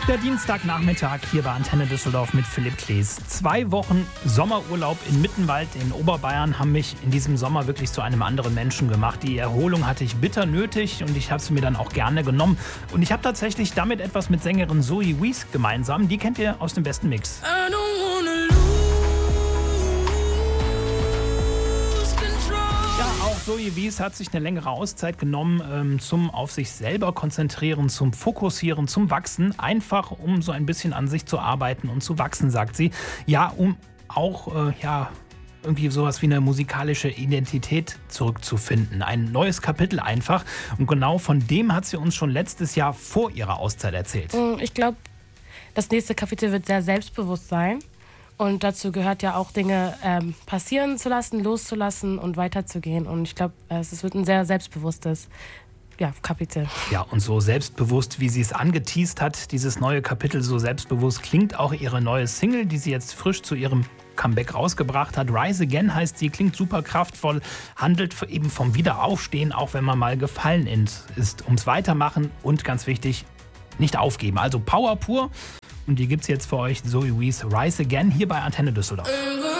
Der Dienstagnachmittag hier bei Antenne Düsseldorf mit Philipp Klees. 2 Wochen Sommerurlaub in Mittenwald in Oberbayern haben mich in diesem Sommer wirklich zu einem anderen Menschen gemacht. Die Erholung hatte ich bitter nötig und ich habe sie mir dann auch gerne genommen. Und ich habe tatsächlich damit etwas mit Sängerin Zoe Wees gemeinsam. Die kennt ihr aus dem besten Mix. Zoe Wees hat sich eine längere Auszeit genommen zum auf sich selber konzentrieren, zum Fokussieren, zum Wachsen. Einfach, um so ein bisschen an sich zu arbeiten und zu wachsen, sagt sie. Ja, um auch irgendwie sowas wie eine musikalische Identität zurückzufinden. Ein neues Kapitel einfach. Und genau von dem hat sie uns schon letztes Jahr vor ihrer Auszeit erzählt. Ich glaube, das nächste Kapitel wird sehr selbstbewusst sein. Und dazu gehört ja auch Dinge passieren zu lassen, loszulassen und weiterzugehen. Und ich glaube, es wird ein sehr selbstbewusstes Kapitel. Ja, und so selbstbewusst, wie sie es angeteast hat, dieses neue Kapitel, so selbstbewusst klingt auch ihre neue Single, die sie jetzt frisch zu ihrem Comeback rausgebracht hat. Rise Again heißt sie, klingt super kraftvoll, handelt eben vom Wiederaufstehen, auch wenn man mal gefallen ist, ums Weitermachen und ganz wichtig, nicht aufgeben. Also Power pur. Und die gibt's jetzt für euch, Zoe Wees, Rise Again, hier bei Antenne Düsseldorf.